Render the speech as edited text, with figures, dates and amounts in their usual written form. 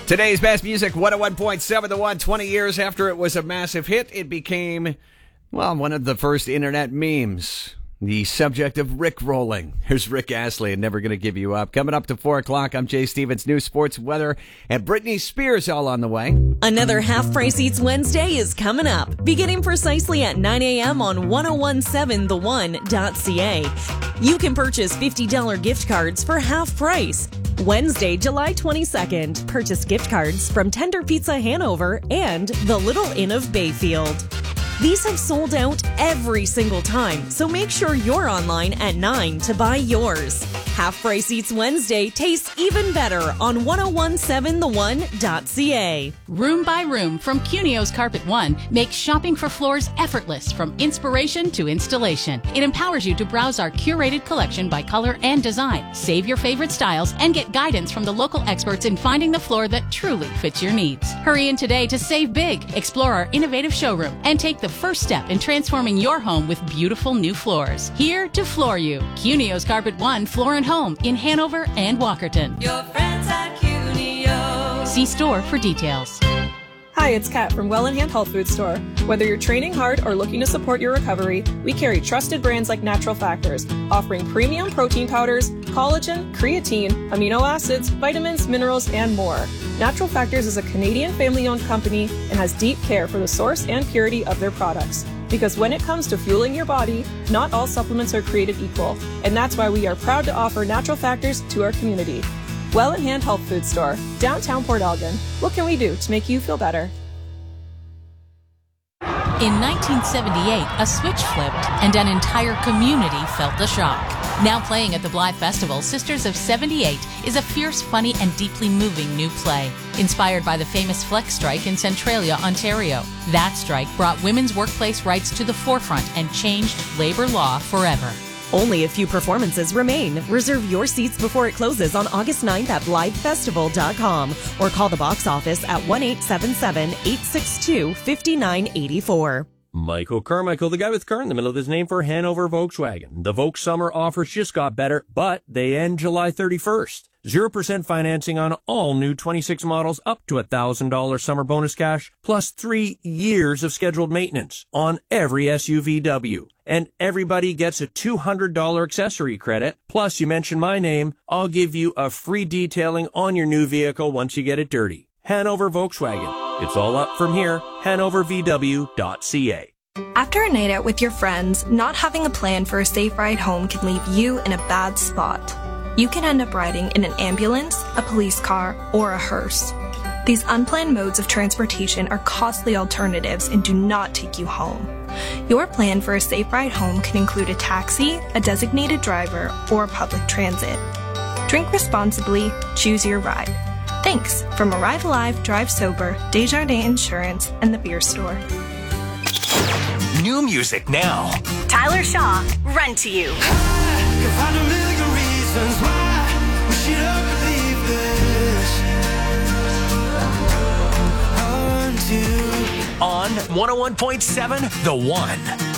Today's best music, 101.7 The One. 20 years after it was a massive hit, it became, well, one of the first internet memes. The subject of Rick rolling. Here's Rick Astley and Never Gonna Give You Up. Coming up to 4 o'clock, I'm Jay Stevens. News, sports, weather, and Britney Spears all on the way. Another Half Price Eats Wednesday is coming up, beginning precisely at 9 a.m. on 1017theone.ca. You can purchase $50 gift cards for half price. Wednesday, July 22nd, purchase gift cards from Tender Pizza Hanover and the Little Inn of Bayfield. These have sold out every single time, so make sure you're online at 9 to buy yours. Half Price Eats Wednesday tastes even better on 1017theone.ca. Room by Room from Cunio's Carpet One makes shopping for floors effortless from inspiration to installation. It empowers you to browse our curated collection by color and design, save your favorite styles, and get guidance from the local experts in finding the floor that truly fits your needs. Hurry in today to save big, explore our innovative showroom, and take the first step in transforming your home with beautiful new floors. Here to floor you. Cunio's Carpet One Floor and Home in Hanover and Walkerton. Your friends at Cunio. See store for details. Hi, it's Kat from Well in Hand Health Food Store. Whether you're training hard or looking to support your recovery, we carry trusted brands like Natural Factors, offering premium protein powders, collagen, creatine, amino acids, vitamins, minerals, and more. Natural Factors is a Canadian family-owned company and has deep care for the source and purity of their products. Because when it comes to fueling your body, not all supplements are created equal, and that's why we are proud to offer Natural Factors to our community. Well in Hand Health Food Store, downtown Port Elgin. What can we do to make you feel better? In 1978, a switch flipped and an entire community felt the shock. Now playing at the Blythe Festival, Sisters of 78 is a fierce, funny, and deeply moving new play. Inspired by the famous Flex Strike in Centralia, Ontario. That strike brought women's workplace rights to the forefront and changed labor law forever. Only a few performances remain. Reserve your seats before it closes on August 9th at BlytheFestival.com or call the box office at 1-877-862-5984. Michael Carmichael, the guy with car in the middle of his name for Hanover Volkswagen. The Volks summer offers just got better, but they end July 31st. 0% financing on all new 26 models up to $1,000 summer bonus cash, plus 3 years of scheduled maintenance on every SUVW. And everybody gets a $200 accessory credit. Plus, you mention my name, I'll give you a free detailing on your new vehicle once you get it dirty. Hanover Volkswagen. It's all up from here. HanoverVW.ca. After a night out with your friends, not having a plan for a safe ride home can leave you in a bad spot. You can end up riding in an ambulance, a police car, or a hearse. These unplanned modes of transportation are costly alternatives and do not take you home. Your plan for a safe ride home can include a taxi, a designated driver, or public transit. Drink responsibly, choose your ride. Thanks from Arrive Alive, Drive Sober, Desjardins Insurance, and the Beer Store. New music now. Tyler Shaw, Run to You. On 101.7 The One.